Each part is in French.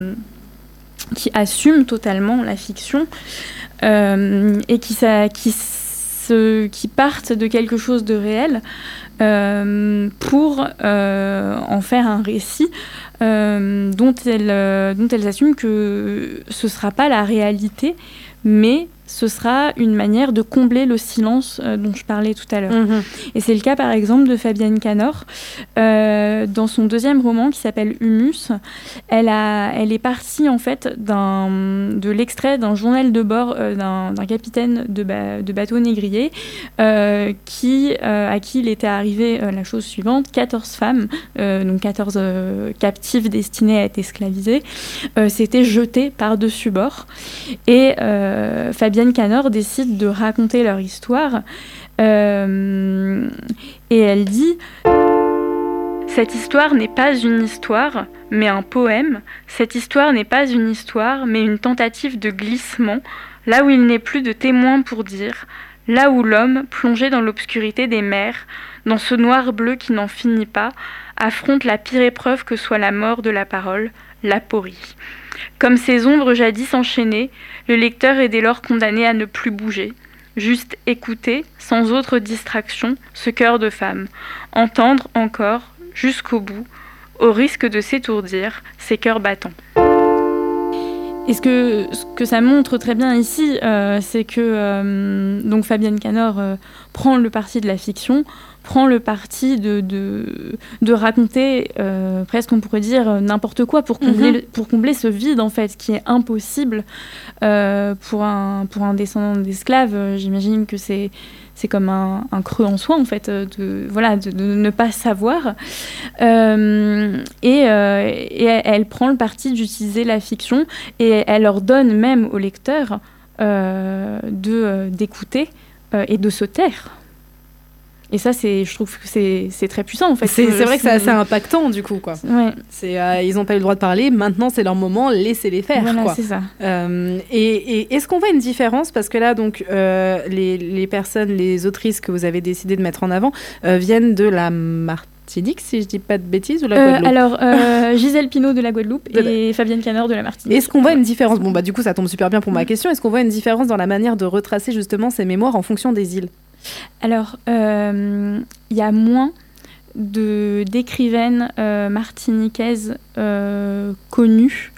assument totalement la fiction et qui partent de quelque chose de réel pour en faire un récit dont elles assument que ce ne sera pas la réalité, mais ce sera une manière de combler le silence dont je parlais tout à l'heure. Mmh. Et c'est le cas, par exemple, de Fabienne Canor. Dans son deuxième roman, qui s'appelle Humus, elle est partie, en fait, de l'extrait d'un journal de bord d'un capitaine de bateau négrier à qui il était arrivé la chose suivante. 14 femmes, donc 14 captives destinées à être esclavisées, s'étaient jetées par-dessus bord. Et Fabienne Canor décide de raconter leur histoire et elle dit « Cette histoire n'est pas une histoire, mais un poème. Cette histoire n'est pas une histoire, mais une tentative de glissement, là où il n'est plus de témoins pour dire, là où l'homme, plongé dans l'obscurité des mers, dans ce noir bleu qui n'en finit pas, affronte la pire épreuve que soit la mort de la parole, l'aporie. Comme ces ombres jadis enchaînées, le lecteur est dès lors condamné à ne plus bouger, juste écouter, sans autre distraction, ce cœur de femme, entendre encore, jusqu'au bout, au risque de s'étourdir, ces cœurs battants. » Et ce que ça montre très bien ici, c'est que donc Fabienne Canor prend le parti de la fiction, prend le parti de raconter, presque on pourrait dire, n'importe quoi pour combler ce vide, en fait, qui est impossible pour un descendant d'esclaves. J'imagine que c'est comme un creux en soi, en fait, de ne pas savoir. Et elle prend le parti d'utiliser la fiction et elle leur donne même aux lecteurs d'écouter et de se taire. Et ça, je trouve que c'est très puissant, en fait. C'est vrai que c'est assez impactant, du coup, quoi. Ouais. Ils n'ont pas eu le droit de parler, maintenant c'est leur moment, laissez-les faire, voilà, quoi. C'est ça. Et est-ce qu'on voit une différence, parce que là, donc, les personnes, les autrices que vous avez décidé de mettre en avant viennent de la Martinique, si je dis pas de bêtises, ou la Guadeloupe? Alors, Gisèle Pinault de la Guadeloupe et Fabienne Canor de la Martinique. Est-ce qu'on voit une différence? Bon, bah, du coup, ça tombe super bien pour ma question. Est-ce qu'on voit une différence dans la manière de retracer, justement, ces mémoires en fonction des îles? Alors, il y a moins d'écrivaines martiniquaises connues.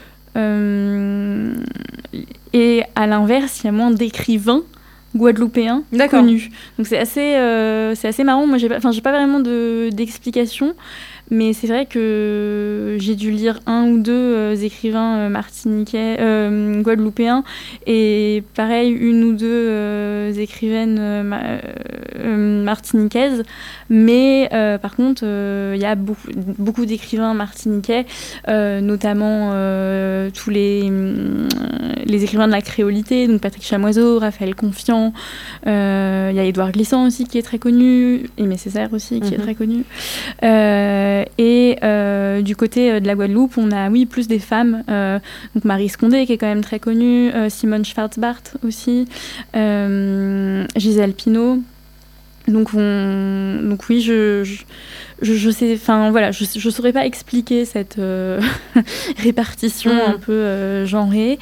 Et à l'inverse, il y a moins d'écrivains guadeloupéens connus. Donc c'est assez marrant. Moi, j'ai pas vraiment d'explication. Mais c'est vrai que j'ai dû lire un ou deux écrivains martiniquais, guadeloupéens, et pareil, une ou deux écrivaines martiniquaises. Mais par contre, il y a beaucoup d'écrivains martiniquais, notamment tous les écrivains de la créolité, donc Patrick Chamoiseau, Raphaël Confiant. Il y a Édouard Glissant aussi qui est très connu, Aimé Césaire aussi qui est très connu. Et du côté de la Guadeloupe, on a plus des femmes, donc Marie Scondé qui est quand même très connue, Simone Schwarzbart aussi, Gisèle Pinault. Donc oui, je sais, enfin voilà, je saurais pas expliquer cette répartition un peu genrée.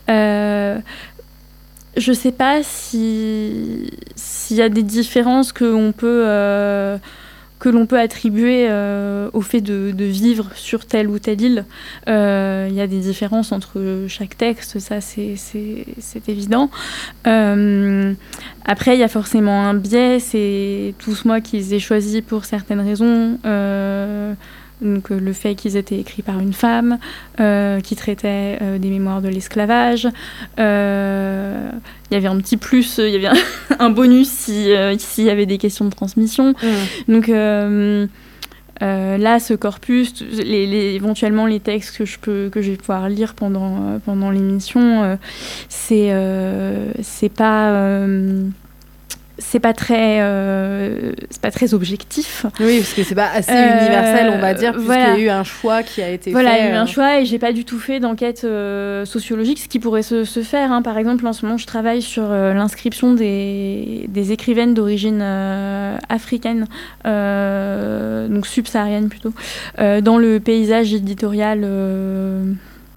Je sais pas s'il y a des différences que l'on peut attribuer au fait de vivre sur telle ou telle île. Il y a des différences entre chaque texte, ça c'est évident. Après, il y a forcément un biais, c'est tous moi qui les ai choisis pour certaines raisons. Donc le fait qu'ils étaient écrits par une femme, qui traitait des mémoires de l'esclavage. Il y avait un petit plus, il y avait un bonus s'il y avait des questions de transmission. Donc là, ce corpus, éventuellement les textes que je vais pouvoir lire pendant l'émission, c'est pas très objectif. Oui, parce que c'est pas assez universel, on va dire, puisqu'il y a eu un choix qui a été fait. Voilà, il y a eu un choix et j'ai pas du tout fait d'enquête sociologique, ce qui pourrait se faire. Hein. Par exemple, en ce moment, je travaille sur l'inscription des écrivaines d'origine africaine, donc subsaharienne plutôt, dans le paysage éditorial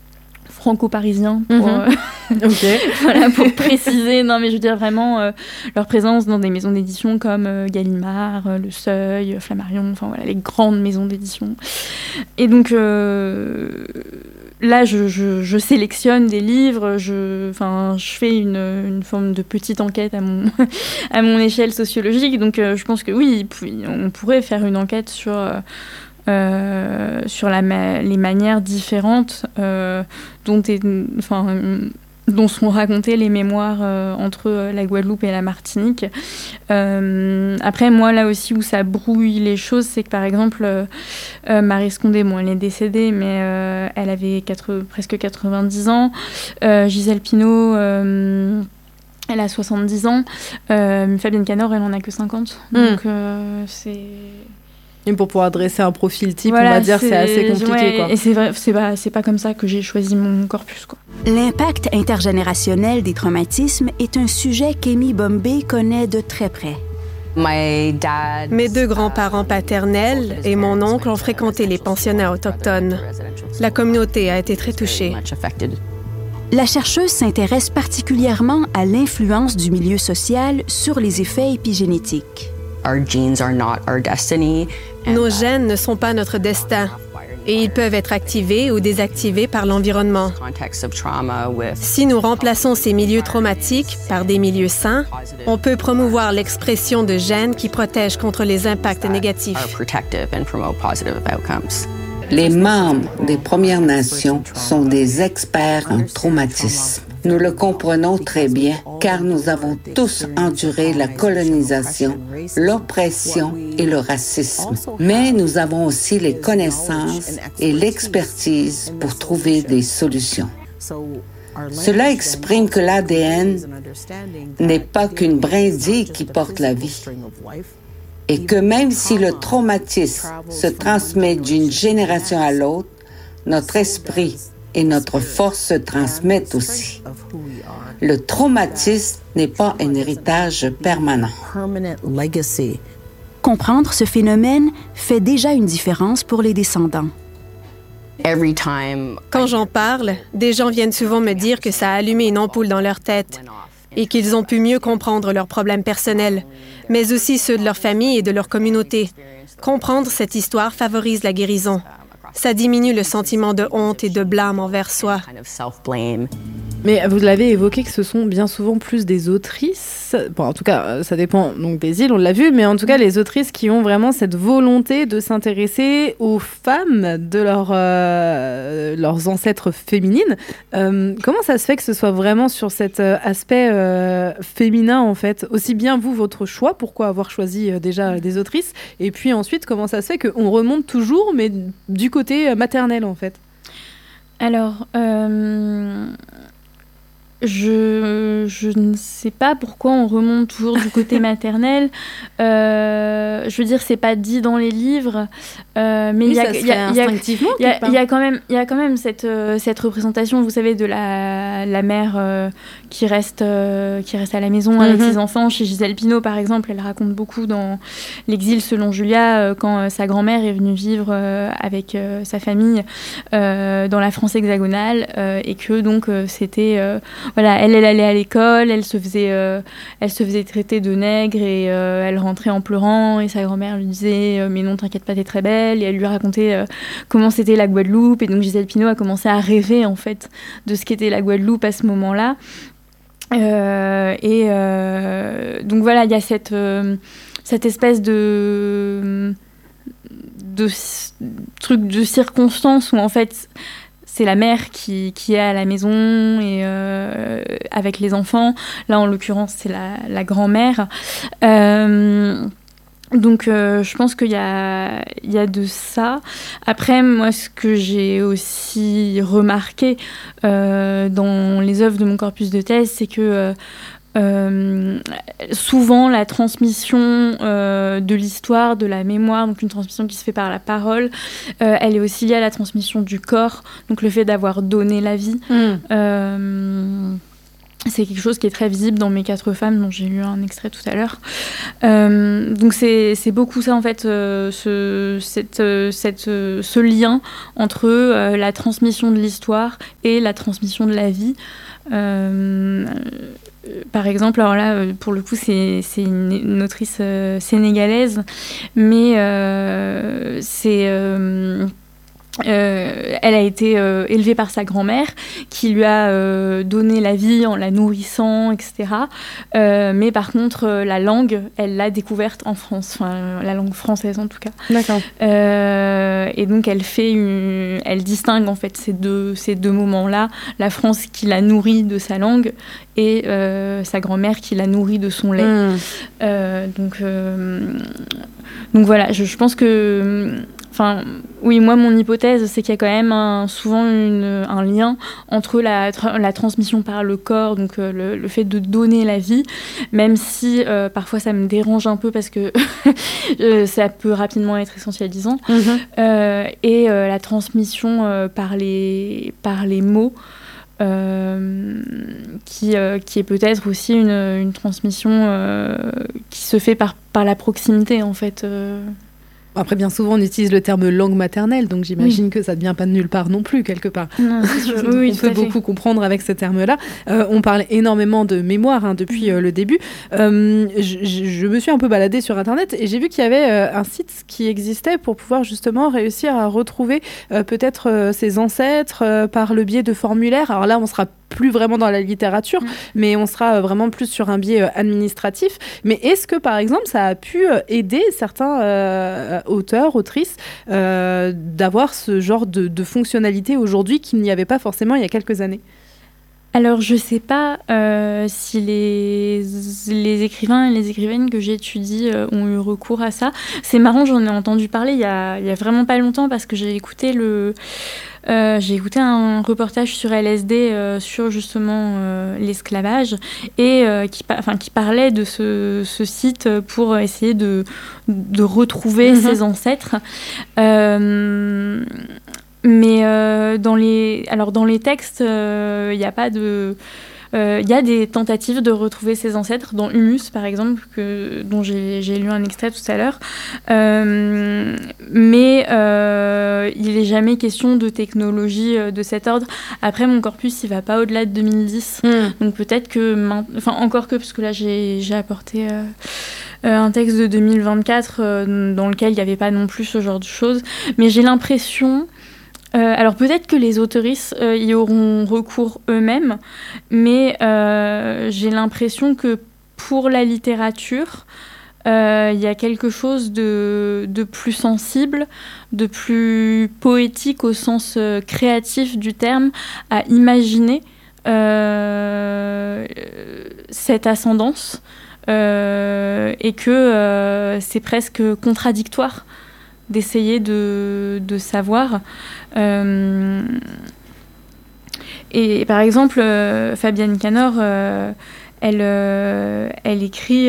franco-parisien pour, voilà, pour préciser. Non, mais je veux dire vraiment leur présence dans des maisons d'édition comme Gallimard, Le Seuil, Flammarion, enfin voilà, les grandes maisons d'édition. Et donc là, je sélectionne des livres, je fais une forme de petite enquête à mon échelle sociologique. Donc je pense que oui, on pourrait faire une enquête sur les manières différentes dont sont racontées les mémoires entre la Guadeloupe et la Martinique. Après, moi, là aussi où ça brouille les choses, c'est que par exemple, Maryse Condé, elle est décédée, mais elle avait presque 90 ans. Gisèle Pineau, elle a 70 ans. Fabienne Canor, elle en a que 50. Donc, c'est... Et pour pouvoir dresser un profil type, voilà, on va dire, c'est assez compliqué. Ouais, quoi. Et c'est vrai, c'est pas comme ça que j'ai choisi mon corpus. Quoi. L'impact intergénérationnel des traumatismes est un sujet qu'Amy Bombay connaît de très près. Mes 2 grands-parents paternels et mon oncle ont fréquenté les pensionnats autochtones. La communauté a été très touchée. La chercheuse s'intéresse particulièrement à l'influence du milieu social sur les effets épigénétiques. Nos gènes ne sont pas notre destin et ils peuvent être activés ou désactivés par l'environnement. Si nous remplaçons ces milieux traumatiques par des milieux sains, on peut promouvoir l'expression de gènes qui protègent contre les impacts négatifs. Les membres des Premières Nations sont des experts en traumatisme. Nous le comprenons très bien car nous avons tous enduré la colonisation, l'oppression et le racisme. Mais nous avons aussi les connaissances et l'expertise pour trouver des solutions. Cela exprime que l'ADN n'est pas qu'une brindille qui porte la vie. Et que même si le traumatisme se transmet d'une génération à l'autre, notre esprit et notre force se transmettent aussi. Le traumatisme n'est pas un héritage permanent. Comprendre ce phénomène fait déjà une différence pour les descendants. Quand j'en parle, des gens viennent souvent me dire que ça a allumé une ampoule dans leur tête et qu'ils ont pu mieux comprendre leurs problèmes personnels, mais aussi ceux de leur famille et de leur communauté. Comprendre cette histoire favorise la guérison. Ça diminue le sentiment de honte et de blâme envers soi. Mais vous l'avez évoqué que ce sont bien souvent plus des autrices, bon en tout cas ça dépend donc des îles, on l'a vu, mais en tout cas les autrices qui ont vraiment cette volonté de s'intéresser aux femmes de leurs ancêtres féminines. Comment ça se fait que ce soit vraiment sur cet aspect féminin en fait, aussi bien vous, votre choix, pourquoi avoir choisi déjà des autrices, et puis ensuite comment ça se fait qu'on remonte toujours mais du côté maternel en fait? Alors, je ne sais pas pourquoi on remonte toujours du côté maternel. Je veux dire, c'est pas dit dans les livres, mais il y a quand même cette représentation, vous savez, de la mère qui reste à la maison avec ses enfants. Chez Gisèle Pineau, par exemple, elle raconte beaucoup dans L'Exil selon Julia, quand sa grand-mère est venue vivre avec sa famille dans la France hexagonale, et que donc c'était voilà, elle allait à l'école, elle se faisait traiter de nègre et elle rentrait en pleurant et sa grand-mère lui disait mais non t'inquiète pas t'es très belle, et elle lui racontait comment c'était la Guadeloupe, et donc Gisèle Pineau a commencé à rêver en fait de ce qu'était la Guadeloupe à ce moment-là. Donc voilà, il y a cette espèce de truc de circonstance où en fait c'est la mère qui est à la maison et avec les enfants. Là, en l'occurrence, c'est la grand-mère. Donc, je pense qu'il y a de ça. Après, moi, ce que j'ai aussi remarqué dans les œuvres de mon corpus de thèse, c'est que souvent la transmission de l'histoire, de la mémoire, donc une transmission qui se fait par la parole, elle est aussi liée à la transmission du corps, donc le fait d'avoir donné la vie. C'est quelque chose qui est très visible dans Mes 4 femmes, dont j'ai lu un extrait tout à l'heure. Donc c'est beaucoup ça, en fait, ce lien entre la transmission de l'histoire et la transmission de la vie. Par exemple, alors là, pour le coup, c'est une autrice sénégalaise, mais elle a été élevée par sa grand-mère qui lui a donné la vie en la nourrissant, etc. Mais par contre, la langue, elle l'a découverte en France, enfin la langue française en tout cas. D'accord. Et donc elle distingue en fait ces deux moments-là, la France qui la nourrit de sa langue et sa grand-mère qui la nourrit de son lait. Donc voilà, je pense que... Enfin, oui, moi, mon hypothèse, c'est qu'il y a quand même souvent un lien entre la transmission par le corps, donc le fait de donner la vie, même si parfois ça me dérange un peu parce que ça peut rapidement être essentialisant, et la transmission par les mots, qui est peut-être aussi une transmission qui se fait par la proximité, en fait. Après, bien souvent, on utilise le terme langue maternelle, donc j'imagine que ça ne vient pas de nulle part non plus, quelque part. Non, c'est sûr. On peut beaucoup comprendre avec ce terme-là. On parle énormément de mémoire depuis le début. Je me suis un peu baladée sur Internet et j'ai vu qu'il y avait un site qui existait pour pouvoir justement réussir à retrouver peut-être ses ancêtres par le biais de formulaires. Alors là, on sera plus vraiment dans la littérature, mais on sera vraiment plus sur un biais administratif. Mais est-ce que, par exemple, ça a pu aider certains auteurs, autrices, d'avoir ce genre de fonctionnalité aujourd'hui qu'il n'y avait pas forcément il y a quelques années ? Alors, je ne sais pas si les écrivains et les écrivaines que j'étudie ont eu recours à ça. C'est marrant, j'en ai entendu parler il y a vraiment pas longtemps parce que j'ai écouté un reportage sur LSD sur justement l'esclavage et qui parlait de ce site pour essayer de retrouver ses ancêtres. Mais dans les textes, il n'y a pas de... Il y a des tentatives de retrouver ses ancêtres, dans Humus, par exemple, dont j'ai lu un extrait tout à l'heure. Mais il n'est jamais question de technologie de cet ordre. Après, mon corpus, il ne va pas au-delà de 2010. Donc peut-être que... encore que, parce que là, j'ai apporté... un texte de 2024 dans lequel il n'y avait pas non plus ce genre de choses. Mais j'ai l'impression... alors peut-être que les auteurices y auront recours eux-mêmes, mais j'ai l'impression que pour la littérature, il y a quelque chose de plus sensible, de plus poétique au sens créatif du terme, à imaginer cette ascendance, et que c'est presque contradictoire d'essayer de savoir. Et par exemple, Fabienne Canor, elle écrit...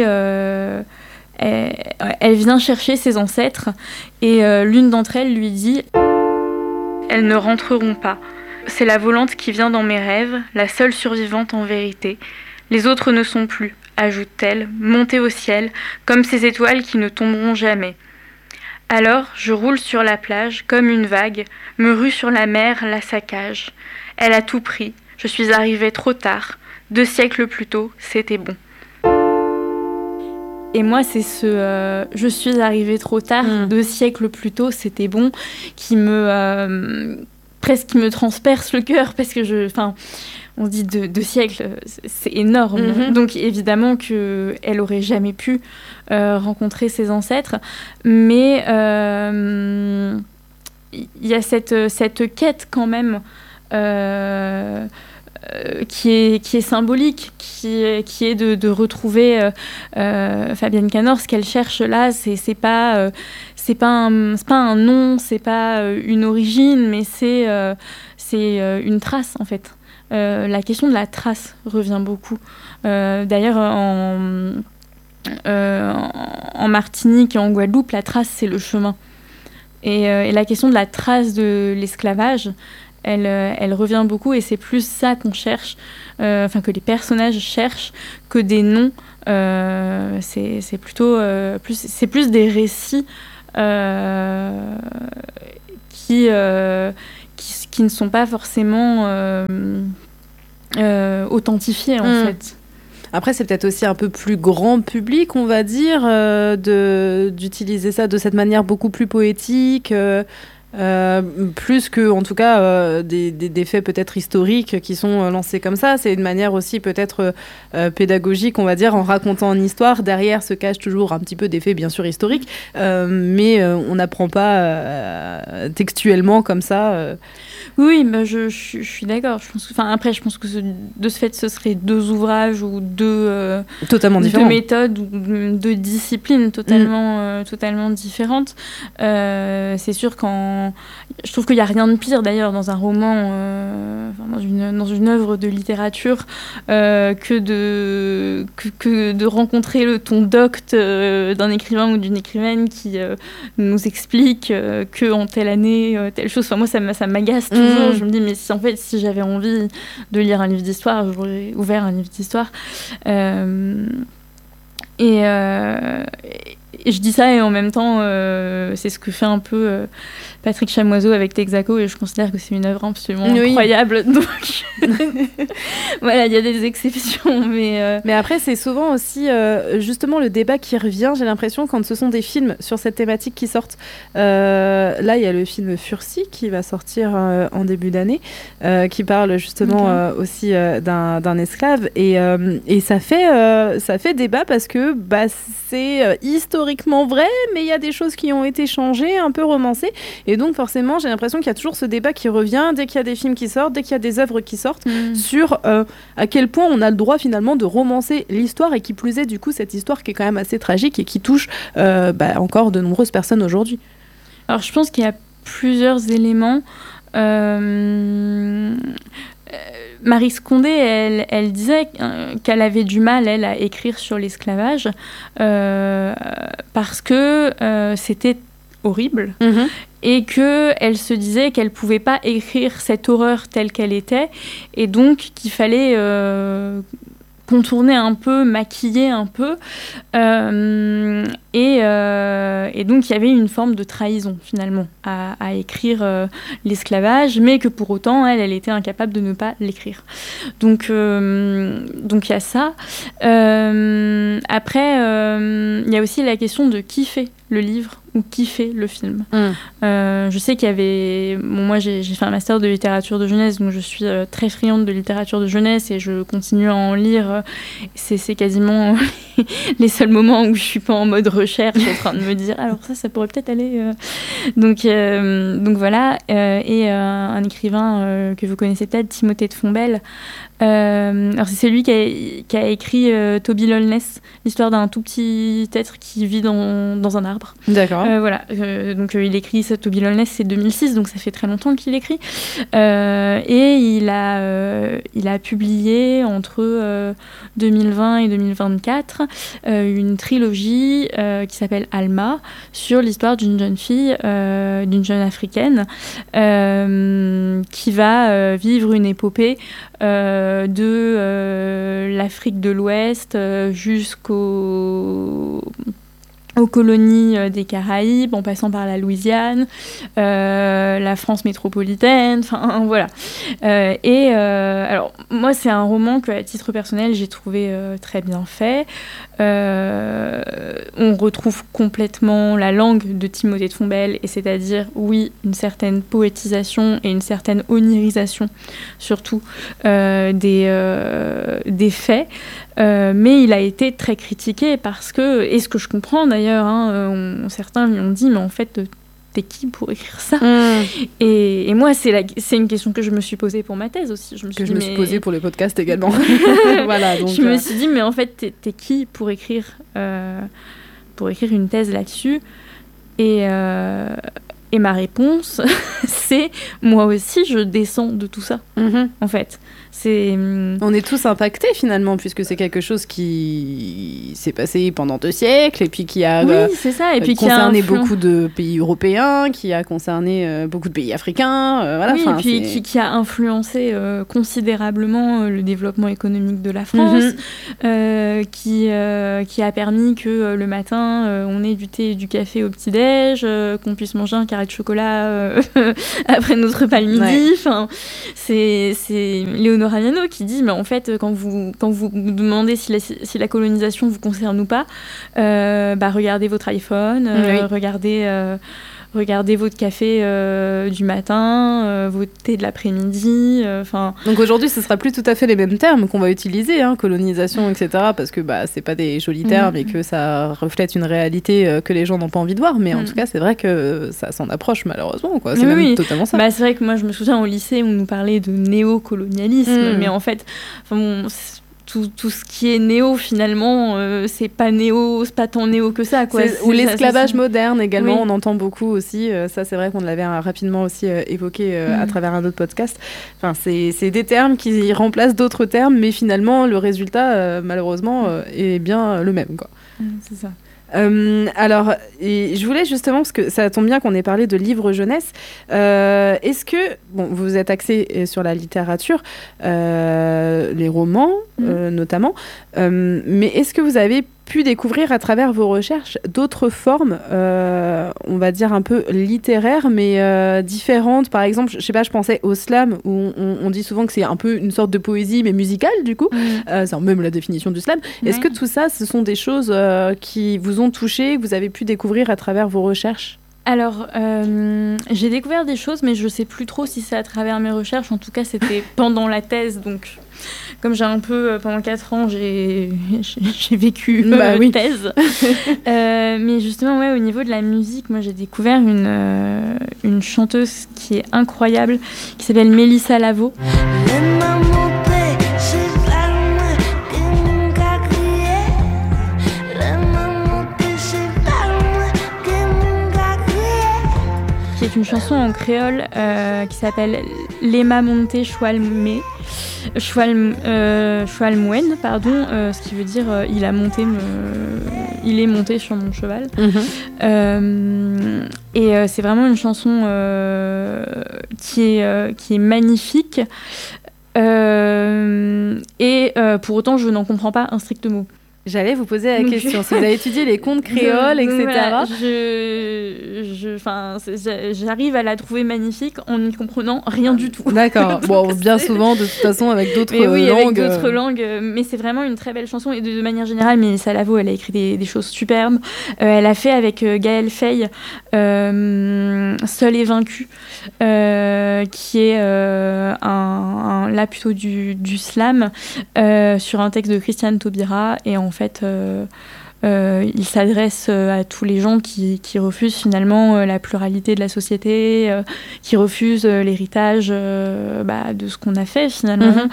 elle vient chercher ses ancêtres et l'une d'entre elles lui dit « Elles ne rentreront pas. C'est la volante qui vient dans mes rêves, la seule survivante en vérité. Les autres ne sont plus, ajoute-t-elle, montées au ciel, comme ces étoiles qui ne tomberont jamais. Alors, je roule sur la plage, comme une vague, me rue sur la mer, la saccage. Elle a tout pris, je suis arrivée trop tard. 2 siècles plus tôt, c'était bon. » Et moi, c'est je suis arrivée trop tard, 2 siècles plus tôt, c'était bon, qui presque qui me transperce le cœur, parce que on se dit 2 siècles, c'est énorme. Donc évidemment qu'elle n'aurait jamais pu rencontrer ses ancêtres, mais il y a cette quête quand même qui est symbolique, qui est de retrouver Fabienne Canor. Ce qu'elle cherche là, c'est pas un nom, c'est pas une origine, mais c'est une trace en fait. La question de la trace revient beaucoup. D'ailleurs, en Martinique et en Guadeloupe, la trace, c'est le chemin. Et la question de la trace de l'esclavage, elle revient beaucoup, et c'est plus ça qu'on cherche, que les personnages cherchent, que des noms. C'est plutôt plus des récits qui ne sont pas forcément authentifiés, en fait. Après, c'est peut-être aussi un peu plus grand public, on va dire, d'utiliser ça de cette manière beaucoup plus poétique, plus que, en tout cas, des faits peut-être historiques qui sont lancés comme ça. C'est une manière aussi peut-être pédagogique, on va dire, en racontant une histoire. Derrière se cachent toujours un petit peu des faits, bien sûr, historiques, mais on n'apprend pas textuellement comme ça. Oui, bah je suis d'accord. Après, je pense que de ce fait, ce serait deux ouvrages ou totalement différents. Deux méthodes ou deux disciplines totalement différentes. C'est sûr je trouve qu'il n'y a rien de pire d'ailleurs dans un roman, dans une œuvre de littérature, que de rencontrer le ton docte d'un écrivain ou d'une écrivaine qui nous explique que en telle année, telle chose. Enfin, moi, ça m'agace toujours. Je me dis, mais si j'avais envie de lire un livre d'histoire, j'aurais ouvert un livre d'histoire. Et je dis ça, et en même temps, c'est ce que fait un peu Patrick Chamoiseau avec Texaco, et je considère que c'est une œuvre absolument incroyable. Donc, voilà, il y a des exceptions. Mais après, c'est souvent aussi justement le débat qui revient, j'ai l'impression, quand ce sont des films sur cette thématique qui sortent. Là, il y a le film Fursi qui va sortir en début d'année, qui parle justement aussi d'un esclave. Et ça fait débat parce que c'est historiquement vrai, mais il y a des choses qui ont été changées, un peu romancées. Et donc, forcément, j'ai l'impression qu'il y a toujours ce débat qui revient dès qu'il y a des films qui sortent, dès qu'il y a des œuvres qui sortent, sur à quel point on a le droit, finalement, de romancer l'histoire, et qui plus est, du coup, cette histoire qui est quand même assez tragique et qui touche encore de nombreuses personnes aujourd'hui. Alors, je pense qu'il y a plusieurs éléments. Marie Scondé, elle disait qu'elle avait du mal, elle, à écrire sur l'esclavage, parce que c'était horrible, et qu'elle se disait qu'elle ne pouvait pas écrire cette horreur telle qu'elle était, et donc qu'il fallait contourner un peu, maquiller un peu, et donc il y avait une forme de trahison finalement à écrire l'esclavage, mais que pour autant elle était incapable de ne pas l'écrire. Donc il y a ça. Après, il y a aussi la question de qui fait le livre ou qui fait le film. Je sais qu'il y avait... Bon, moi, j'ai fait un master de littérature de jeunesse, donc je suis très friande de littérature de jeunesse, et je continue à en lire. C'est quasiment les seuls moments où je suis pas en mode recherche, en train de me dire, alors ça pourrait peut-être aller... Donc voilà. Et un écrivain que vous connaissez peut-être, Timothée de Fontbelle. Alors c'est celui qui a écrit Toby Lowness, l'histoire d'un tout petit être qui vit dans un arbre. D'accord. Voilà. Donc il écrit ça, Toby Lowness, c'est 2006, donc ça fait très longtemps qu'il écrit. Et il a publié entre 2020 et 2024 une trilogie qui s'appelle Alma, sur l'histoire d'une jeune fille, d'une jeune africaine, qui va vivre une épopée de l'Afrique de l'Ouest jusqu'aux colonies des Caraïbes, en passant par la Louisiane, la France métropolitaine, enfin voilà. Alors moi, c'est un roman que, à titre personnel, j'ai trouvé très bien fait. On retrouve complètement la langue de Timothée de Fontbelle, et c'est-à-dire, oui, une certaine poétisation et une certaine onirisation, surtout, des faits. Mais il a été très critiqué parce que, et ce que je comprends d'ailleurs, certains lui ont dit, mais en fait, t'es qui pour écrire ça ? Et moi, c'est une question que je me suis posée pour ma thèse aussi. Je me suis posée pour le podcast également. Voilà, donc, je me suis dit, mais en fait, t'es qui pour écrire une thèse là-dessus ? Et Et ma réponse, c'est moi aussi, je descends de tout ça, en fait. On est tous impactés finalement, puisque c'est quelque chose qui s'est passé pendant 2 siècles et puis qui a c'est ça. Et puis concerné beaucoup de pays européens, qui a concerné beaucoup de pays africains. Et puis qui a influencé considérablement le développement économique de la France, qui a permis que le matin, on ait du thé et du café au petit-déj, qu'on puisse manger un carré de chocolat après notre repas le midi. Enfin, c'est Léonore Miano qui dit, mais en fait, quand vous demandez si la colonisation vous concerne ou pas, regardez votre iPhone, regardez votre café du matin, votre thé de l'après-midi. Donc aujourd'hui, ce ne sera plus tout à fait les mêmes termes qu'on va utiliser, colonisation, etc., parce que ce n'est pas des jolis termes et que ça reflète une réalité que les gens n'ont pas envie de voir. Mais en tout cas, c'est vrai que ça s'en approche malheureusement. Quoi. C'est même totalement ça. C'est vrai que moi, je me souviens au lycée, on nous parlait de néocolonialisme. Mais en fait, tout ce qui est néo, finalement, c'est pas tant néo que ça, quoi. Ou l'esclavage moderne également, on entend beaucoup aussi. Ça, c'est vrai qu'on l'avait rapidement aussi évoqué à travers un autre podcast. Enfin, c'est des termes qui remplacent d'autres termes, mais finalement, le résultat, malheureusement, est bien le même, quoi. C'est ça. Alors, et je voulais justement, parce que ça tombe bien qu'on ait parlé de livres jeunesse, est-ce que, vous êtes axé sur la littérature, les romans notamment, mais est-ce que vous avez pu découvrir à travers vos recherches d'autres formes, on va dire un peu littéraires, mais différentes? Par exemple, je sais pas, je pensais au slam, où on dit souvent que c'est un peu une sorte de poésie, mais musicale, du coup. C'est même la définition du slam. Est-ce que tout ça, ce sont des choses qui vous ont touché, que vous avez pu découvrir à travers vos recherches? Alors, j'ai découvert des choses, mais je sais plus trop si c'est à travers mes recherches. En tout cas, c'était pendant la thèse, donc... Comme j'ai un peu, pendant 4 ans, j'ai vécu thèse. Mais justement, au niveau de la musique, moi, j'ai découvert une chanteuse qui est incroyable, qui s'appelle Mélissa Lavo. Qui est une chanson en créole qui s'appelle Lema Monte Choualmouen, ce qui veut dire il est monté sur mon cheval. Et c'est vraiment une chanson qui est magnifique. Et pour autant, je n'en comprends pas un strict mot. J'allais vous poser la question. Si vous avez étudié les contes créoles, etc. Voilà, j'arrive à la trouver magnifique en n'y comprenant rien du tout. D'accord. Bon, bien souvent, de toute façon, avec d'autres langues. Avec d'autres langues. Mais c'est vraiment une très belle chanson. Et de manière générale, Mélissa Lavo, elle a écrit des choses superbes. Elle a fait avec Gaël Faye Seul et vaincu, qui est là plutôt du slam, sur un texte de Christiane Taubira. Et en fait, il s'adresse à tous les gens qui refusent finalement la pluralité de la société, qui refusent l'héritage de ce qu'on a fait finalement.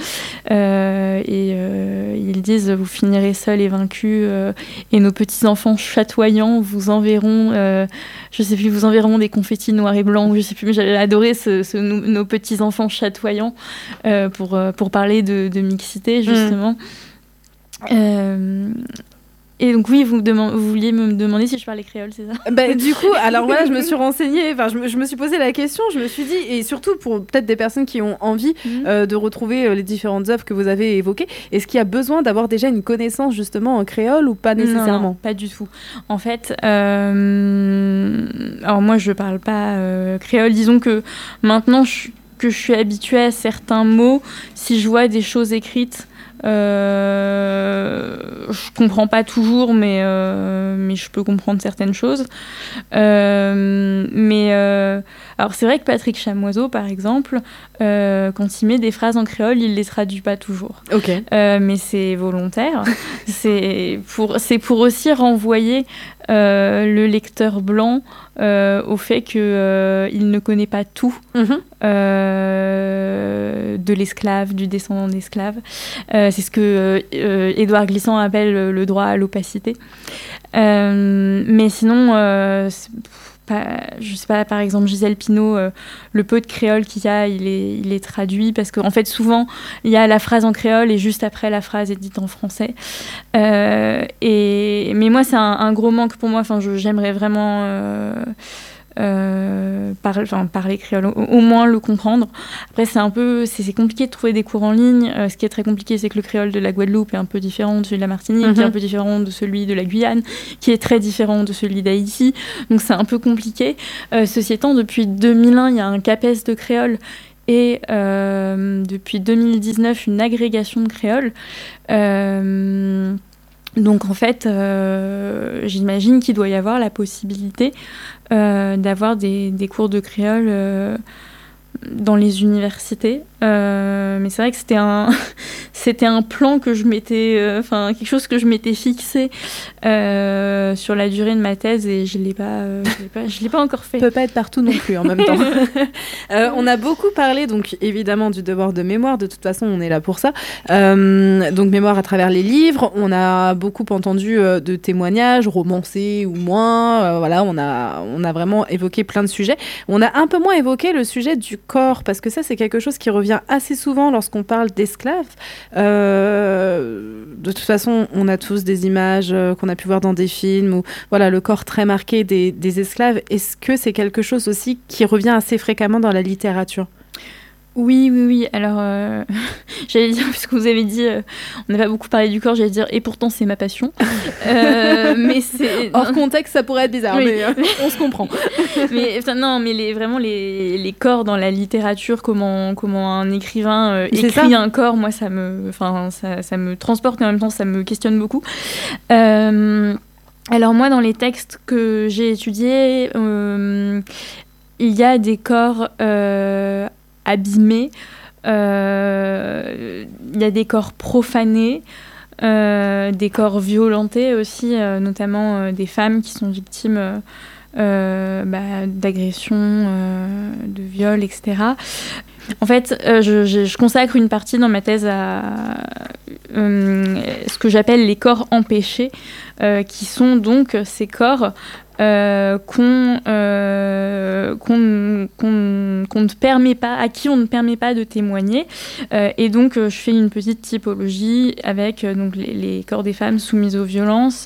Ils disent, vous finirez seuls et vaincus, et nos petits-enfants chatoyants vous enverront, je sais plus, vous enverront des confettis noirs et blancs, je sais plus, mais j'avais adoré nos petits-enfants chatoyants pour parler de mixité justement. Et donc oui, vous vouliez me demander si je parlais créole, c'est ça? Du coup, alors voilà, je me suis renseignée, je me suis posé la question, je me suis dit, et surtout pour peut-être des personnes qui ont envie de retrouver les différentes œuvres que vous avez évoquées, est-ce qu'il y a besoin d'avoir déjà une connaissance justement en créole ou pas nécessairement? Non, pas du tout. En fait, alors moi je parle pas créole, disons que maintenant que je suis habituée à certains mots, si je vois des choses écrites, je comprends pas toujours, mais je peux comprendre certaines choses. Alors c'est vrai que Patrick Chamoiseau, par exemple, quand il met des phrases en créole, il les traduit pas toujours. Okay. Mais c'est volontaire. c'est pour aussi renvoyer le lecteur blanc au fait qu'il ne connaît pas tout de l'esclave, du descendant d'esclave. C'est ce que Édouard Glissant appelle le droit à l'opacité. Mais sinon, je sais pas, par exemple Gisèle Pineau, le peu de créole qu'il y a, il est traduit parce qu'en fait souvent il y a la phrase en créole et juste après la phrase est dite en français. Mais moi c'est un gros manque pour moi. Enfin, j'aimerais vraiment parler créole, au moins le comprendre. Après c'est compliqué de trouver des cours en ligne. Ce qui est très compliqué, c'est que le créole de la Guadeloupe est un peu différent de celui de la Martinique, qui est un peu différent de celui de la Guyane, qui est très différent de celui d'Haïti. Donc c'est un peu compliqué. Ceci étant, depuis 2001, il y a un CAPES de créole et depuis 2019 une agrégation de créole. Donc en fait, j'imagine qu'il doit y avoir la possibilité d'avoir des cours de créole dans les universités. Mais c'est vrai que c'était un plan que je m'étais... quelque chose que je m'étais fixé sur la durée de ma thèse et je l'ai pas encore fait. Peut pas être partout non plus en même temps. On a beaucoup parlé, donc évidemment, du devoir de mémoire. De toute façon, on est là pour ça. Donc mémoire à travers les livres. On a beaucoup entendu de témoignages, romancés ou moins. Voilà, on a vraiment évoqué plein de sujets. On a un peu moins évoqué le sujet du corps, parce que ça, c'est quelque chose qui revient assez souvent lorsqu'on parle d'esclaves. De toute façon, on a tous des images qu'on a pu voir dans des films, où voilà, le corps très marqué des esclaves. Est-ce que c'est quelque chose aussi qui revient assez fréquemment dans la littérature ? Oui. Alors, j'allais dire, puisque vous avez dit, on n'a pas beaucoup parlé du corps, j'allais dire, et pourtant c'est ma passion. Mais c'est... Hors contexte, ça pourrait être bizarre, oui. Mais on se comprend. mais vraiment les corps dans la littérature, comment un écrivain écrit un corps, moi ça me transporte, et en même temps ça me questionne beaucoup. Alors moi, dans les textes que j'ai étudiés, il y a des corps abîmés, il y a des corps profanés, des corps violentés aussi, notamment des femmes qui sont victimes d'agressions, de viols, etc. En fait, je consacre une partie dans ma thèse à ce que j'appelle les corps empêchés, qui sont donc ces corps à qui on ne permet pas de témoigner. Et donc, je fais une petite typologie avec donc, les corps des femmes soumises aux violences,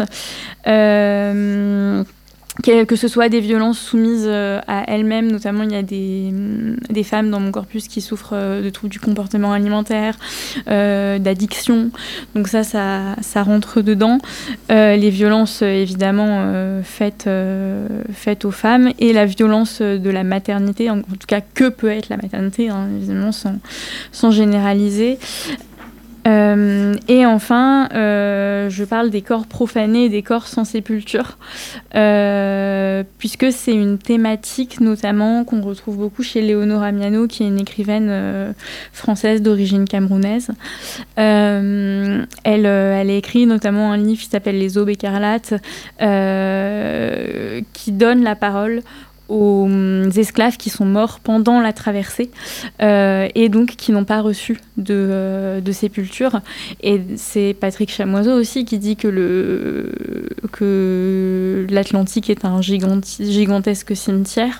que ce soit des violences soumises à elles-mêmes, notamment il y a des femmes dans mon corpus qui souffrent de troubles du comportement alimentaire, d'addiction, donc ça rentre dedans. Les violences évidemment faites aux femmes, et la violence de la maternité, en tout cas que peut être la maternité, hein, évidemment sans généraliser. Et enfin, je parle des corps profanés et des corps sans sépulture, puisque c'est une thématique notamment qu'on retrouve beaucoup chez Léonora Miano, qui est une écrivaine française d'origine camerounaise. Elle a écrit notamment un livre qui s'appelle Les Aubes écarlates, qui donne la parole aux esclaves qui sont morts pendant la traversée et donc qui n'ont pas reçu de sépulture. Et c'est Patrick Chamoiseau aussi qui dit que l'Atlantique est un gigantesque cimetière.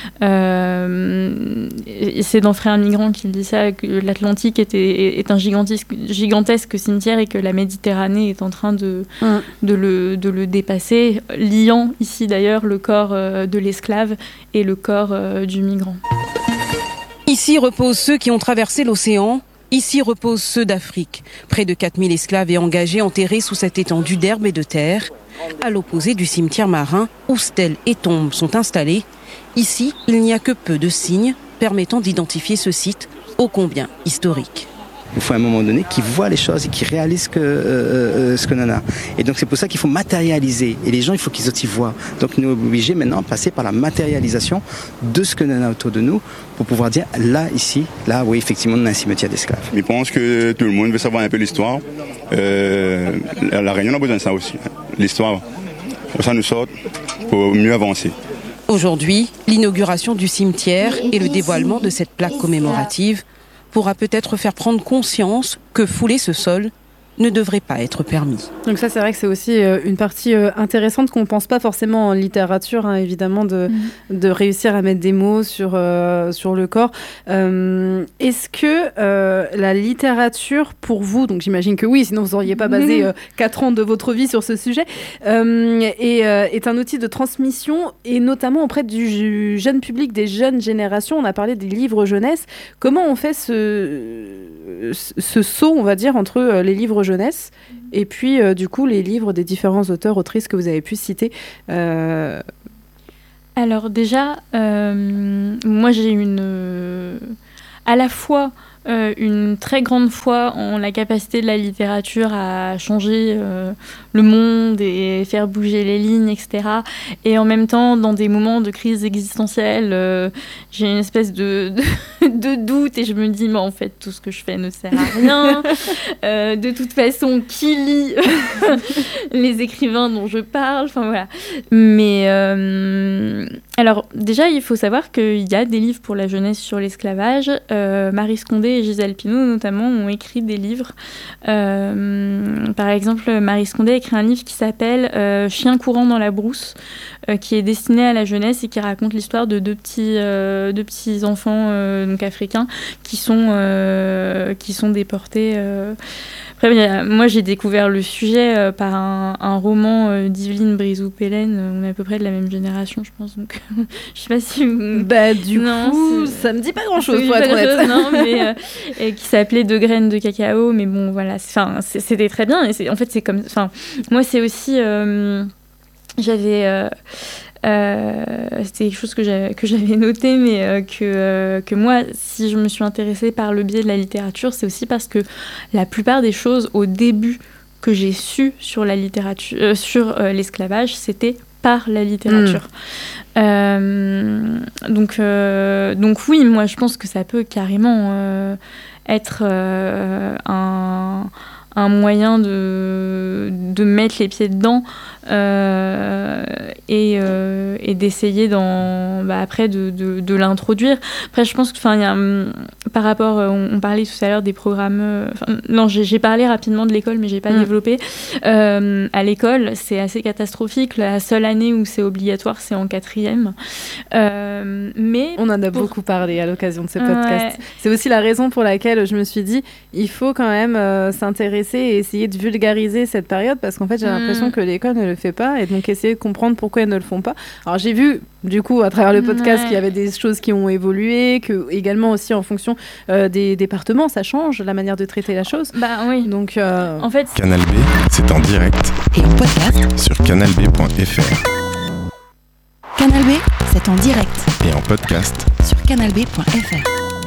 Et c'est dans Frères migrants qu'il dit ça, que l'Atlantique est un gigantesque cimetière et que la Méditerranée est en train de le dépasser, liant ici d'ailleurs le corps de l'esclave et le corps du migrant. Ici reposent ceux qui ont traversé l'océan, ici reposent ceux d'Afrique. Près de 4000 esclaves et engagés enterrés sous cette étendue d'herbe et de terre, à l'opposé du cimetière marin où stèles et tombes sont installées. Ici, il n'y a que peu de signes permettant d'identifier ce site ô combien historique. Il faut à un moment donné qu'ils voient les choses et qu'ils réalisent ce que l'on a. Et donc c'est pour ça qu'il faut matérialiser. Et les gens, il faut qu'ils aussi voient. Donc nous sommes obligés maintenant de passer par la matérialisation de ce que l'on a autour de nous pour pouvoir dire là, ici, là, oui, effectivement, on a un cimetière d'esclaves. Je pense que tout le monde veut savoir un peu l'histoire. La Réunion a besoin de ça aussi. L'histoire, ça nous sort pour mieux avancer. Aujourd'hui, l'inauguration du cimetière et le dévoilement de cette plaque commémorative pourra peut-être faire prendre conscience que fouler ce sol ne devrait pas être permis. Donc ça, c'est vrai que c'est aussi une partie intéressante qu'on ne pense pas forcément en littérature, hein, évidemment, de réussir à mettre des mots sur le corps. Est-ce que la littérature, pour vous, donc j'imagine que oui, sinon vous n'auriez pas basé 4 ans de votre vie sur ce sujet, est un outil de transmission, et notamment auprès du jeune public, des jeunes générations. On a parlé des livres jeunesse. Comment on fait ce saut, on va dire, entre les livres jeunesse et puis du coup les livres des différents auteurs, autrices que vous avez pu citer? Alors déjà, moi j'ai à la fois une très grande foi en la capacité de la littérature à changer le monde et faire bouger les lignes, etc. Et en même temps, dans des moments de crise existentielle, j'ai une espèce de doute et je me dis, mais en fait, tout ce que je fais ne sert à rien. De toute façon, qui lit les écrivains dont je parle? Enfin, voilà. Mais alors, déjà, il faut savoir qu'il y a des livres pour la jeunesse sur l'esclavage. Maryse Condé et Gisèle Pineau, notamment, ont écrit des livres. Par exemple, Maryse Condé a écrit un livre qui s'appelle « Chien courant dans la brousse », qui est destiné à la jeunesse et qui raconte l'histoire de deux petits enfants donc africains qui sont déportés. Après, moi, j'ai découvert le sujet par un roman d'Yveline Brizou-Pellen. On est à peu près de la même génération, je pense. Donc, je sais pas si vous... du coup, ça me dit pas grand-chose, pour être honnête. Non, mais qui s'appelait 2 graines de cacao. Mais bon, voilà. C'était très bien. Et en fait, c'est comme... Moi, c'est aussi... j'avais... c'était quelque chose que j'avais noté, mais que moi, si je me suis intéressée par le biais de la littérature, c'est aussi parce que la plupart des choses au début que j'ai su sur la littérature, sur l'esclavage, c'était par la littérature. Donc oui, moi je pense que ça peut carrément être un moyen de mettre les pieds dedans et d'essayer après de l'introduire. Après, je pense que il y a par rapport, on parlait tout à l'heure des programmes. Non, j'ai parlé rapidement de l'école, mais j'ai pas développé. À l'école, c'est assez catastrophique. La seule année où c'est obligatoire, c'est en 4e. Mais on en a beaucoup parlé à l'occasion de ce podcast. Ouais. C'est aussi la raison pour laquelle je me suis dit, il faut quand même s'intéresser et essayer de vulgariser cette période, parce qu'en fait, j'ai l'impression que l'école ne le fait pas, et donc essayer de comprendre pourquoi ils ne le font pas. Alors, j'ai vu, du coup, à travers le podcast, qu'il y avait des choses qui ont évolué, que également aussi en fonction des départements, ça change la manière de traiter la chose. Bah oui. Donc, en fait, Canal B, c'est en direct et en podcast sur canalb.fr. Canal B, c'est en direct et en podcast sur canalb.fr.